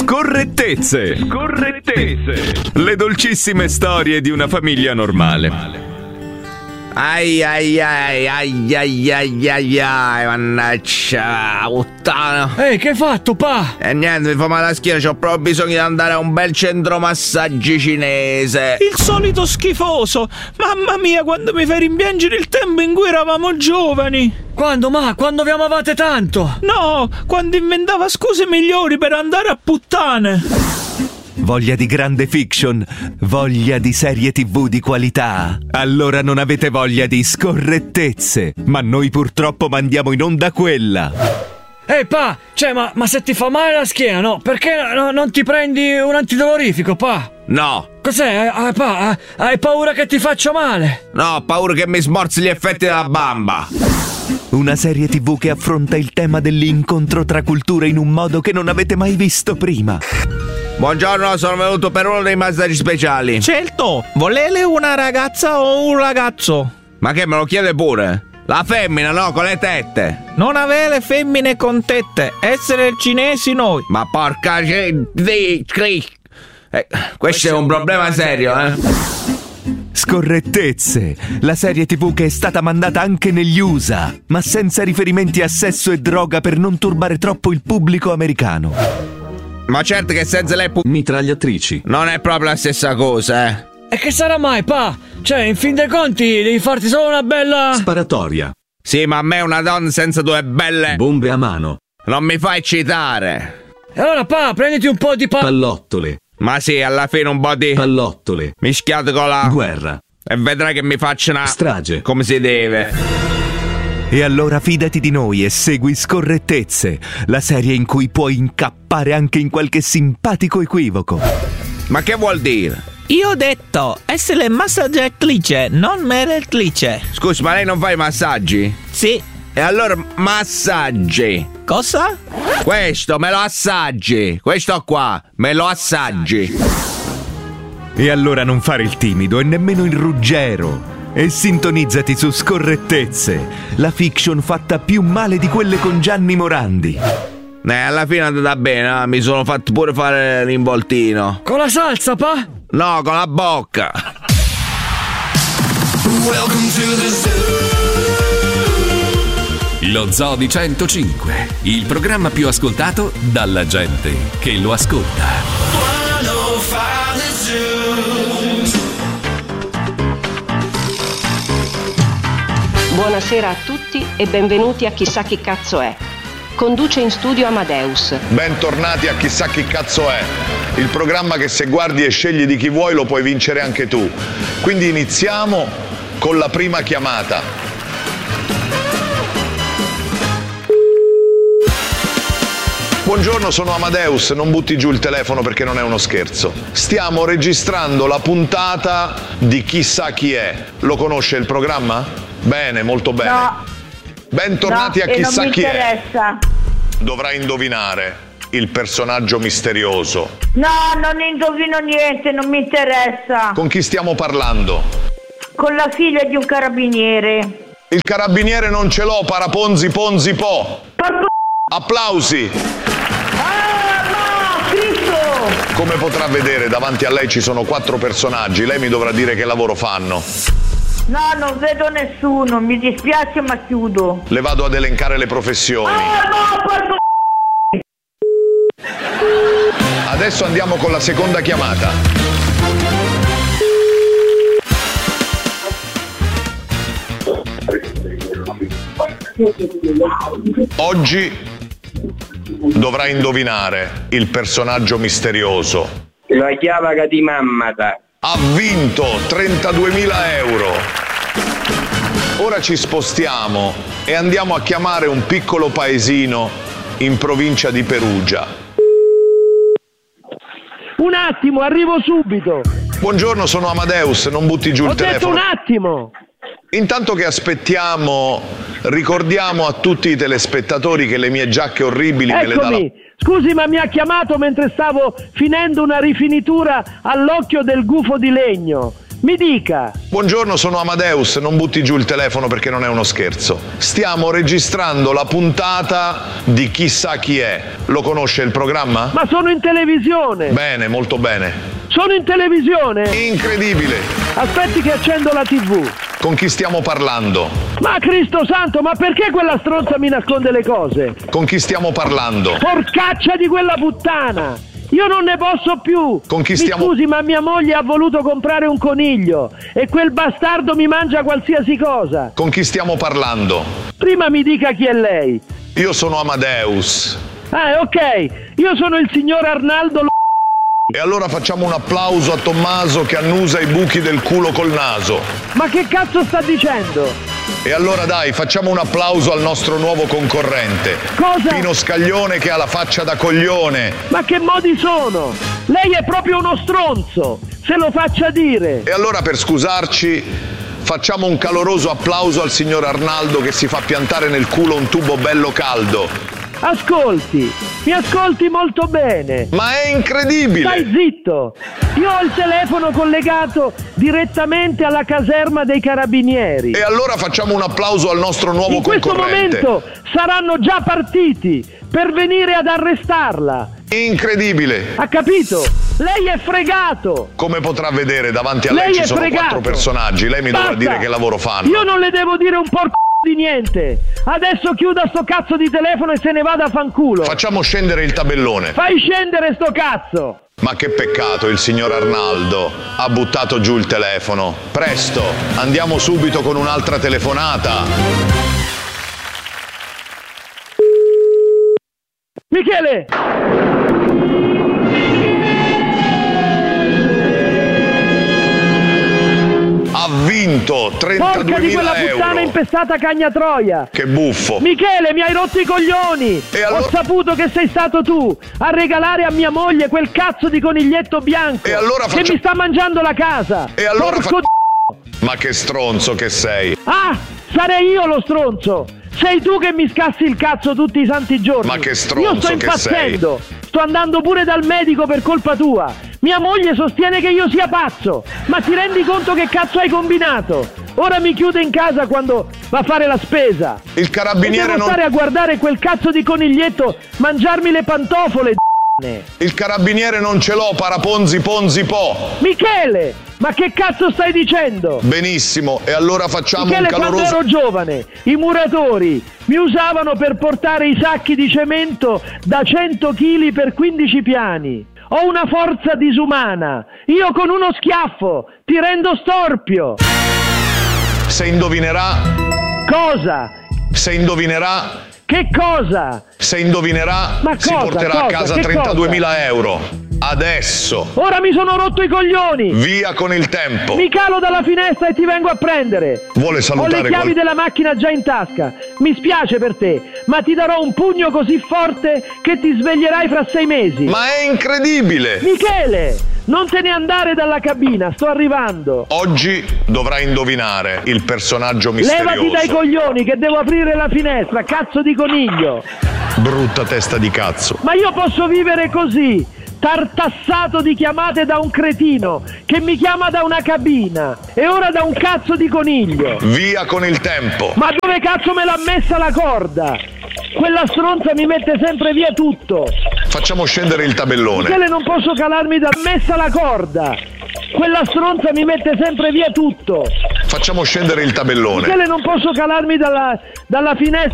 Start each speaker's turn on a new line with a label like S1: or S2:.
S1: Scorrettezze. Le dolcissime storie di una famiglia normale.
S2: Ai, mannaggia, puttana.
S3: Ehi, che hai fatto, pa?
S2: Niente, mi fa male la schiena, c'ho proprio bisogno di andare a un bel centro massaggi cinese.
S4: Il solito schifoso. Mamma mia, quando mi fai rimpiangere il tempo in cui eravamo giovani.
S3: Quando, ma? Quando vi amavate tanto?
S4: No, quando inventava scuse migliori per andare a puttane.
S1: Voglia di grande fiction? Voglia di serie TV di qualità? Allora non avete voglia di Scorrettezze, ma noi purtroppo mandiamo in onda quella.
S3: Ehi, pa, cioè, ma se ti fa male la schiena, no? Perché non ti prendi un antidolorifico, pa?
S2: No.
S3: Cos'è, pa? Hai paura che ti faccia male?
S2: No, ho paura che mi smorzi gli effetti della bamba.
S1: Una serie TV che affronta il tema dell'incontro tra culture in un modo che non avete mai visto prima.
S2: Buongiorno, sono venuto per uno dei massaggi speciali.
S4: Certo, volete una ragazza o un ragazzo?
S2: Ma che me lo chiede pure? La femmina, no, con le tette.
S4: Non avere femmine con tette, essere cinesi noi.
S2: Ma porca questo è un problema serio,
S1: Scorrettezze, la serie TV che è stata mandata anche negli USA, ma senza riferimenti a sesso e droga per non turbare troppo il pubblico americano.
S2: Ma certo che senza le
S5: mitragliatrici
S2: non è proprio la stessa cosa,
S3: E che sarà mai, pa? Cioè, in fin dei conti devi farti solo una bella
S5: sparatoria.
S2: Sì, ma a me una donna senza due belle
S5: bombe a mano
S2: non mi fa eccitare.
S3: E allora, pa, prenditi un po' di
S5: pallottole.
S2: Ma sì, alla fine un po' di
S5: pallottole
S2: mischiato con la
S5: guerra.
S2: E vedrai che mi faccio una
S5: strage
S2: come si deve.
S1: E allora fidati di noi e segui Scorrettezze, la serie in cui puoi incappare anche in qualche simpatico equivoco.
S2: Ma che vuol dire?
S4: Io ho detto essere massaggiatrice, non meretrice.
S2: Scusi, ma lei non fa i massaggi?
S4: Sì.
S2: E allora massaggi.
S4: Cosa?
S2: Questo me lo assaggi. Questo qua me lo assaggi.
S1: E allora non fare il timido e nemmeno il ruggero. E sintonizzati su Scorrettezze, la fiction fatta più male di quelle con Gianni Morandi.
S2: Alla fine è andata bene, mi sono fatto pure fare l'involtino.
S3: Con la salsa, pa?
S2: No, con la bocca.
S5: Lo Zoo di 105, il programma più ascoltato dalla gente che lo ascolta.
S6: Buonasera a tutti e benvenuti a Chissà chi cazzo è. Conduce in studio Amadeus.
S7: Bentornati a Chissà chi cazzo è, il programma che se guardi e scegli di chi vuoi lo puoi vincere anche tu. Quindi iniziamo con la prima chiamata. Buongiorno, sono Amadeus, non butti giù il telefono perché non è uno scherzo. Stiamo registrando la puntata di Chissà chi è. Lo conosce il programma? Bene, molto bene.
S8: No.
S7: Bentornati a Chissà chi
S8: interessa.
S7: è. Dovrà indovinare il personaggio misterioso.
S8: No, non indovino niente, non mi interessa.
S7: Con chi stiamo parlando?
S8: Con la figlia di un carabiniere.
S7: Il carabiniere non ce l'ho, paraponzi ponzi po. Applausi.
S8: No, Cristo!
S7: Come potrà vedere, davanti a lei ci sono 4 personaggi. Lei mi dovrà dire che lavoro fanno.
S8: No, non vedo nessuno, mi dispiace ma chiudo.
S7: Le vado ad elencare le professioni. Adesso andiamo con la seconda chiamata. Oggi dovrà indovinare il personaggio misterioso.
S9: La chiavaca di mammata.
S7: Ha vinto 32.000 euro. Ora ci spostiamo e andiamo a chiamare un piccolo paesino in provincia di Perugia.
S10: Un attimo, arrivo subito.
S7: Buongiorno, sono Amadeus, non butti giù il telefono.
S10: Ho detto un attimo.
S7: Intanto che aspettiamo, ricordiamo a tutti i telespettatori che le mie giacche orribili me le dà la...
S10: Scusi, ma mi ha chiamato mentre stavo finendo una rifinitura all'occhio del gufo di legno. Mi dica.
S7: Buongiorno, sono Amadeus, non butti giù il telefono perché non è uno scherzo. Stiamo registrando la puntata di Chissà chi è. Lo conosce il programma?
S10: Ma sono in televisione.
S7: Bene, molto bene.
S10: Sono in televisione.
S7: Incredibile.
S10: Aspetti che accendo la TV.
S7: Con chi stiamo parlando?
S10: Ma Cristo santo, ma perché quella stronza mi nasconde le cose?
S7: Con chi stiamo parlando?
S10: Porcaccia di quella puttana! Io non ne posso più!
S7: Con chi
S10: Mi
S7: stiamo...
S10: scusi, ma mia moglie ha voluto comprare un coniglio e quel bastardo mi mangia qualsiasi cosa!
S7: Con chi stiamo parlando?
S10: Prima mi dica chi è lei!
S7: Io sono Amadeus.
S10: Ah, ok! Io sono il signor Arnaldo
S7: E allora facciamo un applauso a Tommaso che annusa i buchi del culo col naso.
S10: Ma che cazzo sta dicendo?
S7: E allora dai, facciamo un applauso al nostro nuovo concorrente.
S10: Cosa?
S7: Pino Scaglione che ha la faccia da coglione.
S10: Ma che modi sono? Lei è proprio uno stronzo, se lo faccia dire.
S7: E allora per scusarci facciamo un caloroso applauso al signor Arnaldo che si fa piantare nel culo un tubo bello caldo.
S10: Ascolti, mi ascolti molto bene.
S7: Ma è incredibile!
S10: Stai zitto! Io ho il telefono collegato direttamente alla caserma dei carabinieri.
S7: E allora facciamo un applauso al nostro nuovo concorrente.
S10: In questo momento saranno già partiti per venire ad arrestarla.
S7: Incredibile!
S10: Ha capito? Lei è fregato!
S7: Come potrà vedere, davanti a lei ci sono
S10: fregato.
S7: 4 personaggi. Lei mi dovrà dire che lavoro fanno.
S10: Io non le devo dire un porco di niente. Adesso chiuda sto cazzo di telefono e se ne vada a fanculo.
S7: Facciamo scendere il tabellone.
S10: Fai scendere sto cazzo.
S7: Ma che peccato, il signor Arnaldo ha buttato giù il telefono. Presto, andiamo subito con un'altra telefonata.
S10: Michele!
S7: Ha vinto 32.000
S10: Porca di quella puttana
S7: euro.
S10: impestata cagna troia!
S7: Che buffo!
S10: Michele, mi hai rotto i coglioni!
S7: E allora...
S10: Ho saputo che sei stato tu a regalare a mia moglie quel cazzo di coniglietto bianco
S7: E allora
S10: che mi sta mangiando la casa!
S7: E allora
S10: Porco
S7: Ma che stronzo che sei!
S10: Ah! Sarei io lo stronzo! Sei tu che mi scassi il cazzo tutti i santi giorni!
S7: Ma che stronzo
S10: io sto
S7: che
S10: impazzendo! Sto andando pure dal medico per colpa tua! Mia moglie sostiene che io sia pazzo! Ma ti rendi conto che cazzo hai combinato? Ora mi chiude in casa quando va a fare la spesa!
S7: Il carabiniere
S10: e devo stare a guardare quel cazzo di coniglietto mangiarmi le pantofole,
S7: Il carabiniere non ce l'ho, paraponzi ponzi po!
S10: Michele! Ma che cazzo stai dicendo?
S7: Benissimo, e allora facciamo
S10: Michele,
S7: un caloroso...
S10: quando ero giovane, i muratori mi usavano per portare i sacchi di cemento da 100 kg per 15 piani. Ho una forza disumana. Io con uno schiaffo ti rendo storpio.
S7: Se indovinerà...
S10: Cosa?
S7: Se indovinerà...
S10: Che cosa?
S7: Se indovinerà,
S10: Ma
S7: si
S10: cosa,
S7: porterà a casa
S10: che
S7: 32.000 euro. Adesso.
S10: Ora mi sono rotto i coglioni.
S7: Via con il tempo.
S10: Mi calo dalla finestra e ti vengo a prendere.
S7: Vuole salutare
S10: Ho le chiavi della macchina già in tasca. Mi spiace per te, ma ti darò un pugno così forte che ti sveglierai fra 6 mesi.
S7: Ma è incredibile!
S10: Michele, non te ne andare dalla cabina, sto arrivando.
S7: Oggi dovrai indovinare il personaggio misterioso.
S10: Levati dai coglioni che devo aprire la finestra, cazzo di coniglio.
S7: Brutta testa di cazzo.
S10: Ma io posso vivere così, tartassato di chiamate da un cretino che mi chiama da una cabina e ora da un cazzo di coniglio.
S7: Via con il tempo.
S10: Ma dove cazzo me l'ha messa la corda? Quella stronza mi mette sempre via tutto.
S7: Facciamo scendere il tabellone.
S10: Michele, non posso calarmi da messa la corda. Quella stronza mi mette sempre via tutto.
S7: Facciamo scendere il tabellone.
S10: Michele, non posso calarmi dalla finestra.